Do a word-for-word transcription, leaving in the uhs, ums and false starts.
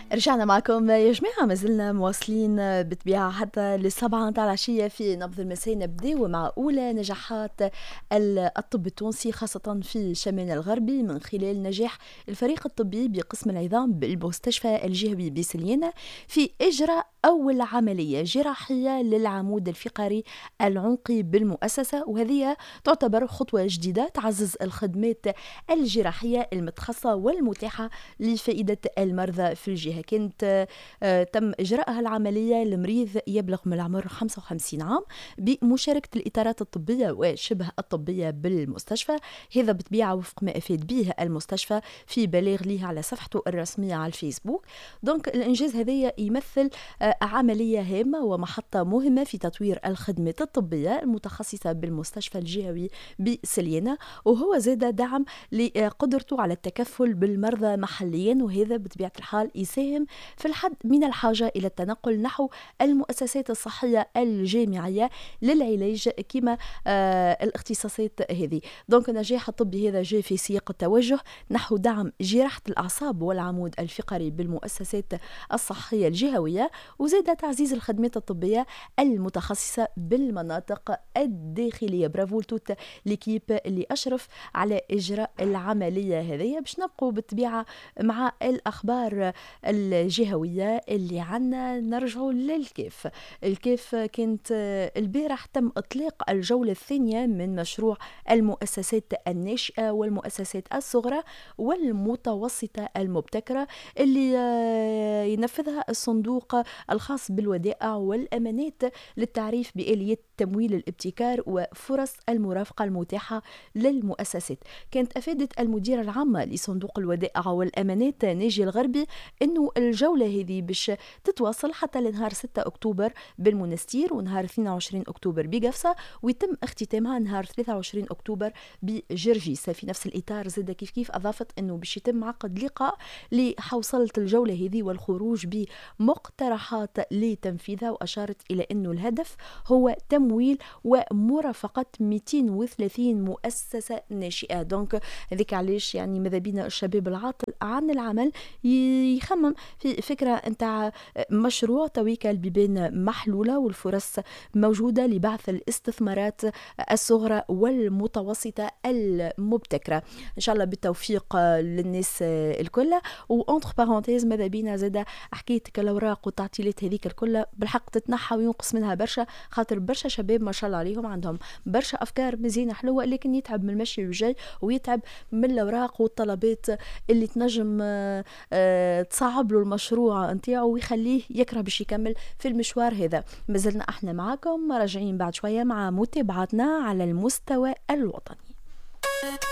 رجعنا معكم يا جماعة، ما زلنا مواصلين بالطبيعة حتى للسبعة نتاع العشية في نبض المساء. نبداو مع أولى نجاحات الطب التونسي خاصة في الشمال الغربي من خلال نجاح الفريق الطبي بقسم العظام بالمستشفى الجهوي بسليانة في إجراء أول عملية جراحية للعمود الفقري العنقي بالمؤسسة، وهذه تعتبر خطوة جديدة تعزز الخدمات الجراحية المتخصصة والمتاحة لفائدة المرضى في الجهة. كانت آه تم إجراءها العملية لمريض يبلغ من العمر خمسة وخمسين عام بمشاركة الإطارات الطبية وشبه الطبية بالمستشفى. هذا بطبيعة وفق ما أفاد به المستشفى في بلاغ ليه على صفحته الرسمية على الفيسبوك. دونك الإنجاز هذا يمثل آه عملية هامة ومحطة مهمة في تطوير الخدمات الطبية المتخصصة بالمستشفى الجهوي بسليانة، وهو زاد دعم لقدرته على التكفل بالمرضى محليا، وهذا بطبيعة الحال يساهم في الحد من الحاجة إلى التنقل نحو المؤسسات الصحية الجامعية للعلاج كما آه الاختصاصات هذه. دونك النجاح الطبي هذا جاء في سياق التوجه نحو دعم جراحة الأعصاب والعمود الفقري بالمؤسسات الصحية الجهوية، وزاد تعزيز الخدمات الطبية المتخصصة بالمناطق الداخلية. برافو لتوت ليكيب اللي أشرف على إجراء العملية هذه. باش نبقوا بالطبيعة مع الأخبار الجهوية اللي عنا، نرجعوا للكيف. الكيف كانت البارح تم إطلاق الجولة الثانية من مشروع المؤسسات الناشئة والمؤسسات الصغرى والمتوسطة المبتكرة اللي ينفذها الصندوق الخاص بالودائع والأمانات للتعريف بآليات تمويل الابتكار وفرص المرافقة المتاحة للمؤسسات. كانت أفادت المديرة العامة لصندوق الودائع والأمانات ناجي الغربي أنه الجولة هذه باش تتواصل حتى لنهار ستة أكتوبر بالمنستير ونهار اثنين وعشرين أكتوبر بقفصة، ويتم اختتامها نهار ثلاثة وعشرين أكتوبر بجرجيس. في نفس الإطار زاد كيف كيف أضافت أنه باش يتم عقد لقاء لحوصلة الجولة هذه والخروج بمقترحات لتنفيذها، وأشارت إلى أنه الهدف هو تمويل ومرافقة مئتين وثلاثين مؤسسة ناشئة. دونك هذيك علاش يعني ماذا بينا الشباب العاطل عن العمل يخمم في فكرة انتاع مشروع تويك البيبان محلولة والفرص موجودة لبعث الاستثمارات الصغرى والمتوسطة المبتكرة. إن شاء الله بالتوفيق للناس الكل. وانتر بارونتيز ماذا بينا زاد حكيت الأوراق والتعطيلات هذيك الكل بالحق تتنحى وينقص منها برشا، خاطر برشا شباب ما شاء الله عليهم عندهم برشا أفكار مزيانة حلوة، لكن يتعب من المشي والجاي ويتعب من الأوراق والطلبات اللي تنجم تصعب له المشروع نتاعو ويخليه يكره باش يكمل في المشوار هذا. ما زلنا احنا معاكم راجعين بعد شوية مع متابعتنا على المستوى الوطني.